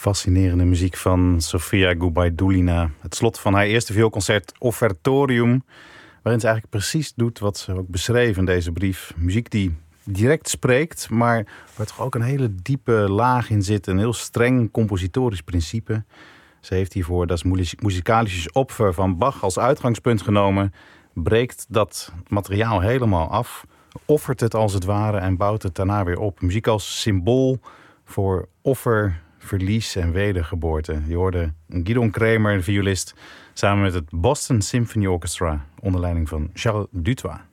Fascinerende muziek van Sofia Gubaidulina. Het slot van haar eerste vioolconcert Offertorium, waarin ze eigenlijk precies doet wat ze ook beschreef in deze brief. Muziek die direct spreekt, maar waar toch ook een hele diepe laag in zit. Een heel streng compositorisch principe. Ze heeft hiervoor das Musikalisches Opfer van Bach als uitgangspunt genomen. Breekt dat materiaal helemaal af, offert het als het ware en bouwt het daarna weer op. Muziek als symbool voor offer, verlies en wedergeboorte. Je hoorde Gidon Kremer, violist, samen met het Boston Symphony Orchestra onder leiding van Charles Dutoit.